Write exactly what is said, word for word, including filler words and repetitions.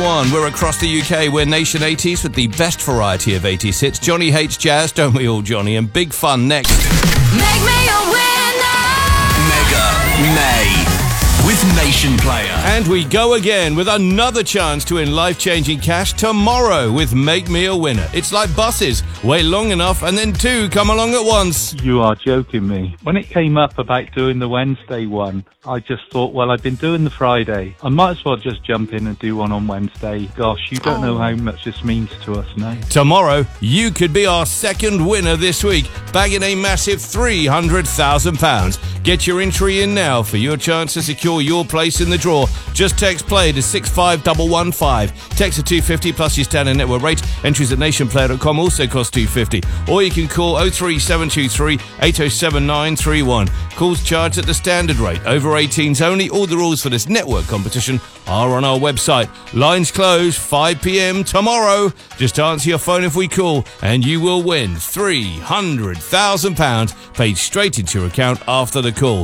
One. We're across the U K. We're Nation eighties with the best variety of eighties hits. Johnny hates jazz, don't we all, Johnny? And big fun next. Make me a winner! Mega May with Nation Player. And we go again with another chance to win life-changing cash tomorrow with Make Me a Winner. It's like buses. Wait long enough and then two come along at once. You are joking me. When it came up about doing the Wednesday one, I just thought, well, I've been doing the Friday. I might as well just jump in and do one on Wednesday. Gosh, you don't oh. know how much this means to us now. Tomorrow, you could be our second winner this week, bagging a massive three hundred thousand pounds. Get your entry in now for your chance to secure your place in the draw. Just text play to six five one one five. Text to two fifty plus your standard network rate. Entries at nation player dot com also cost two fifty. Or you can call oh three seven two three eight oh seven nine three one. Calls charged at the standard rate. Over eighteens only. All the rules for this network competition are on our website. Lines close five p.m. tomorrow. Just answer your phone if we call and you will win three hundred thousand pounds paid straight into your account after the call.